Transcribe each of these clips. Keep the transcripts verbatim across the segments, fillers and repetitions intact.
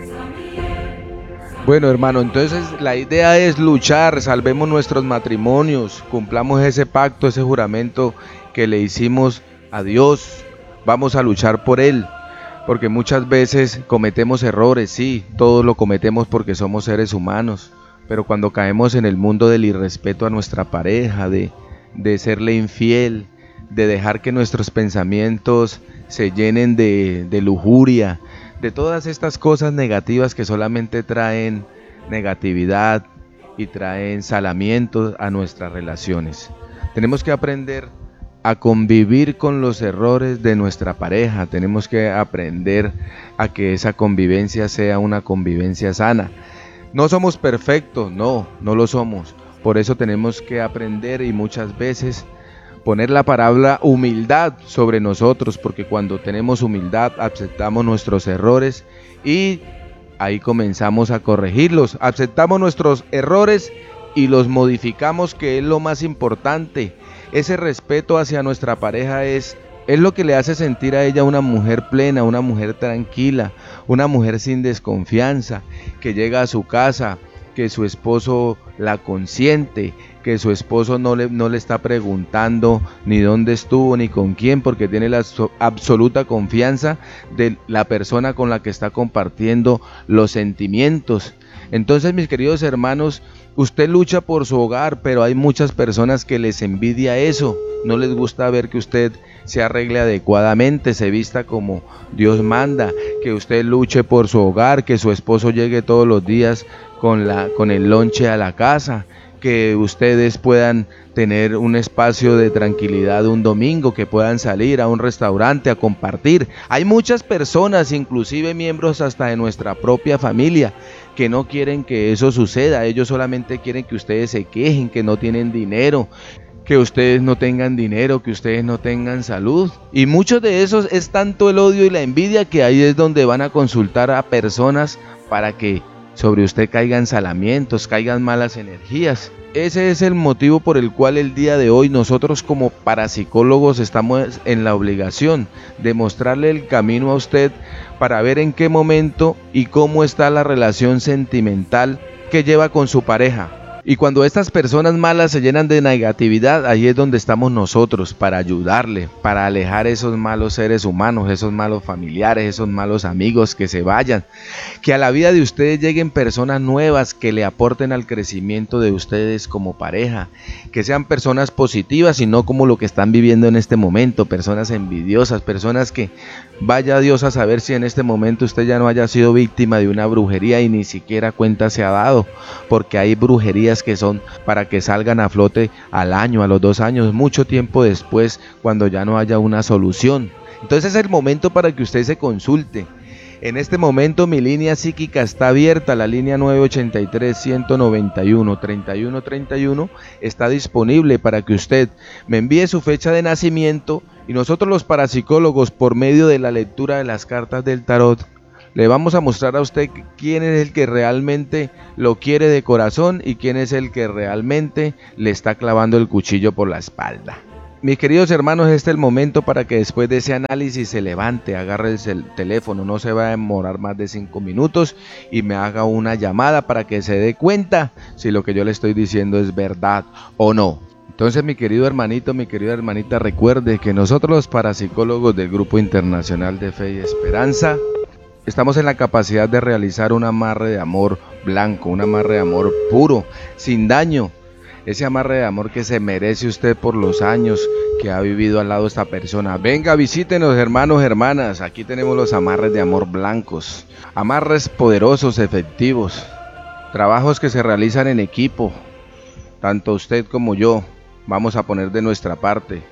Bueno, hermano, entonces la idea es luchar, salvemos nuestros matrimonios, cumplamos ese pacto, ese juramento que le hicimos a Dios. Vamos a luchar por él, porque muchas veces cometemos errores, sí, todos lo cometemos porque somos seres humanos, pero cuando caemos en el mundo del irrespeto a nuestra pareja, de, de serle infiel, de dejar que nuestros pensamientos se llenen de, de lujuria, de todas estas cosas negativas que solamente traen negatividad y traen salamientos a nuestras relaciones. Tenemos que aprender a convivir con los errores de nuestra pareja, tenemos que aprender a que esa convivencia sea una convivencia sana. No somos perfectos, no, no lo somos, por eso tenemos que aprender y muchas veces poner la palabra humildad sobre nosotros, porque cuando tenemos humildad aceptamos nuestros errores y ahí comenzamos a corregirlos, aceptamos nuestros errores y los modificamos, que es lo más importante. Ese respeto hacia nuestra pareja es, es lo que le hace sentir a ella una mujer plena, una mujer tranquila, una mujer sin desconfianza, que llega a su casa, que su esposo la consiente, que su esposo no le, no le está preguntando ni dónde estuvo ni con quién, porque tiene la so, absoluta confianza de la persona con la que está compartiendo los sentimientos. Entonces, mis queridos hermanos, usted lucha por su hogar, pero hay muchas personas que les envidia eso, no les gusta ver que usted se arregle adecuadamente, se vista como Dios manda, que usted luche por su hogar, que su esposo llegue todos los días con, la, con el lonche a la casa, que ustedes puedan tener un espacio de tranquilidad un domingo, que puedan salir a un restaurante a compartir. Hay muchas personas, inclusive miembros hasta de nuestra propia familia, que no quieren que eso suceda. Ellos solamente quieren que ustedes se quejen, que no tienen dinero, que ustedes no tengan dinero, que ustedes no tengan salud. Y muchos de esos es tanto el odio y la envidia que ahí es donde van a consultar a personas para que sobre usted caigan salamientos, caigan malas energías. Ese es el motivo por el cual el día de hoy nosotros como parapsicólogos estamos en la obligación de mostrarle el camino a usted para ver en qué momento y cómo está la relación sentimental que lleva con su pareja. Y cuando estas personas malas se llenan de negatividad, ahí es donde estamos nosotros para ayudarle, para alejar esos malos seres humanos, esos malos familiares, esos malos amigos, que se vayan, que a la vida de ustedes lleguen personas nuevas que le aporten al crecimiento de ustedes como pareja, que sean personas positivas y no como lo que están viviendo en este momento, personas envidiosas, personas que vaya Dios a saber si en este momento usted ya no haya sido víctima de una brujería y ni siquiera cuenta se ha dado, porque hay brujerías que son para que salgan a flote al año, a los dos años, mucho tiempo después, cuando ya no haya una solución. Entonces es el momento para que usted se consulte. En este momento mi línea psíquica está abierta, la línea nueve ochenta y tres, ciento noventa y uno, treinta y uno treinta y uno está disponible para que usted me envíe su fecha de nacimiento y nosotros los parapsicólogos, por medio de la lectura de las cartas del tarot, le vamos a mostrar a usted quién es el que realmente lo quiere de corazón y quién es el que realmente le está clavando el cuchillo por la espalda. Mis queridos hermanos, este es el momento para que después de ese análisis se levante, agarre el teléfono, no se va a demorar más de cinco minutos y me haga una llamada para que se dé cuenta si lo que yo le estoy diciendo es verdad o no. Entonces, mi querido hermanito, mi querida hermanita, recuerde que nosotros los parapsicólogos del Grupo Internacional de Fe y Esperanza estamos en la capacidad de realizar un amarre de amor blanco, un amarre de amor puro, sin daño. Ese amarre de amor que se merece usted por los años que ha vivido al lado de esta persona. Venga, visítenos, hermanos, hermanas. Aquí tenemos los amarres de amor blancos. Amarres poderosos, efectivos. Trabajos que se realizan en equipo. Tanto usted como yo vamos a poner de nuestra parte.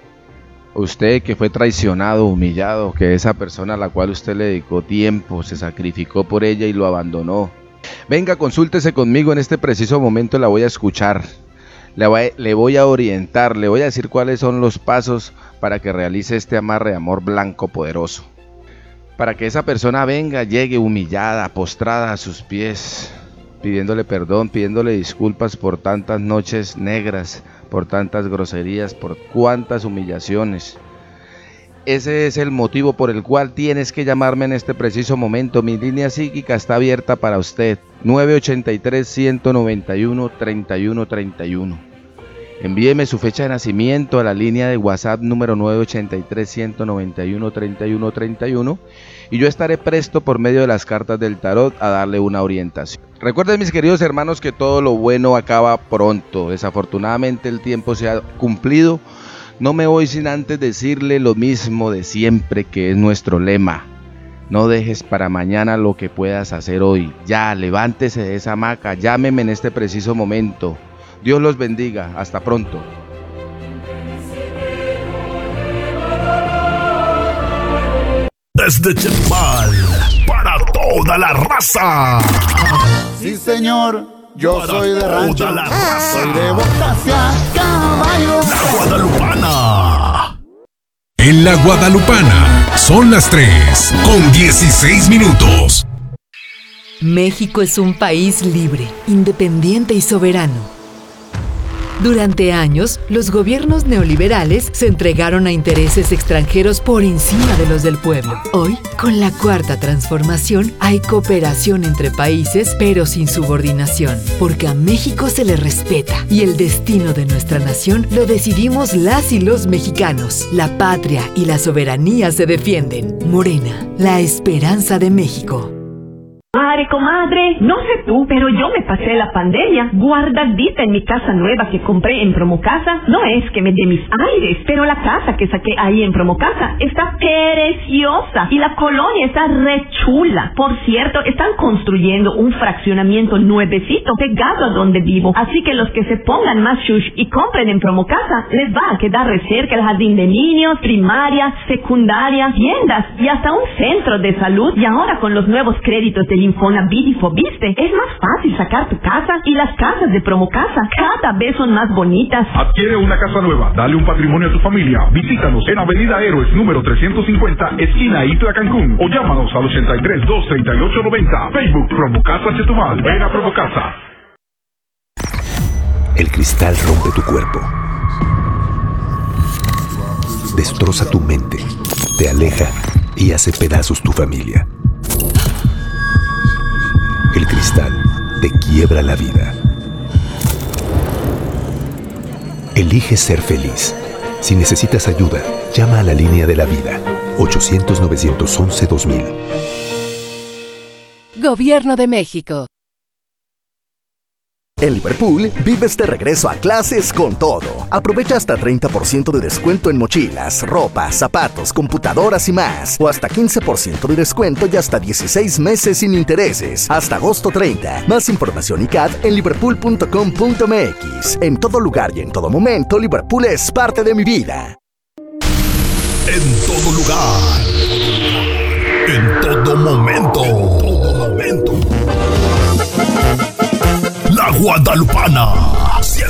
Usted que fue traicionado, humillado, que esa persona a la cual usted le dedicó tiempo, se sacrificó por ella y lo abandonó. Venga, consúltese conmigo en este preciso momento, la voy a escuchar. Le voy, le voy a orientar, le voy a decir cuáles son los pasos para que realice este amarre de amor blanco poderoso. Para que esa persona venga, llegue humillada, postrada a sus pies, pidiéndole perdón, pidiéndole disculpas por tantas noches negras, por tantas groserías, por cuantas humillaciones. Ese es el motivo por el cual tienes que llamarme en este preciso momento. Mi línea psíquica está abierta para usted. nueve ochenta y tres, uno nueve uno, treinta y uno treinta y uno. Envíeme su fecha de nacimiento a la línea de WhatsApp número nueve ochenta y tres, uno nueve uno, treinta y uno treinta y uno y yo estaré presto por medio de las cartas del tarot a darle una orientación. Recuerden, mis queridos hermanos, que todo lo bueno acaba pronto. Desafortunadamente el tiempo se ha cumplido. No me voy sin antes decirle lo mismo de siempre, que es nuestro lema. No dejes para mañana lo que puedas hacer hoy. Ya, levántese de esa hamaca, llámeme en este preciso momento. Dios los bendiga. Hasta pronto. Desde Chetumal, para toda la raza. Sí, señor, yo para soy de rancho. Toda la raza. Soy de botas y a caballo. La Guadalupana. En la Guadalupana son las tres con dieciséis minutos. México es un país libre, independiente y soberano. Durante años, los gobiernos neoliberales se entregaron a intereses extranjeros por encima de los del pueblo. Hoy, con la cuarta transformación, hay cooperación entre países, pero sin subordinación, porque a México se le respeta y el destino de nuestra nación lo decidimos las y los mexicanos. La patria y la soberanía se defienden. Morena, la esperanza de México. Madre, comadre, no sé tú, pero yo me pasé la pandemia guardadita en mi casa nueva que compré en Promocasa. No es que me dé mis aires, pero la casa que saqué ahí en Promocasa está preciosa y la colonia está re chula. Por cierto, están construyendo un fraccionamiento nuevecito pegado a donde vivo, así que los que se pongan más shush y compren en Promocasa les va a quedar re cerca el jardín de niños, primaria, secundaria, tiendas y hasta un centro de salud. Y ahora con los nuevos créditos de Infonavit y Fobiste, es más fácil sacar tu casa, y las casas de Promocasa cada vez son más bonitas. Adquiere una casa nueva, dale un patrimonio a tu familia. Visítanos en Avenida Héroes número trescientos cincuenta, esquina Itra, Cancún, o llámanos al ochenta y tres, dos treinta y ocho noventa. Facebook Promocasa Chetumal. Ven a Promocasa. El cristal rompe tu cuerpo, destroza tu mente, te aleja y hace pedazos tu familia. El cristal te quiebra la vida. Elige ser feliz. Si necesitas ayuda, llama a la línea de la vida. ochocientos, novecientos once, dos mil. Gobierno de México. En Liverpool, vives de regreso a clases con todo. Aprovecha hasta treinta por ciento de descuento en mochilas, ropa, zapatos, computadoras y más. O hasta quince por ciento de descuento y hasta dieciséis meses sin intereses. Hasta agosto treinta. Más información y C A D en liverpool punto com punto m x. En todo lugar y en todo momento, Liverpool es parte de mi vida. En todo lugar. En todo momento. En todo momento. La Guadalupana, cien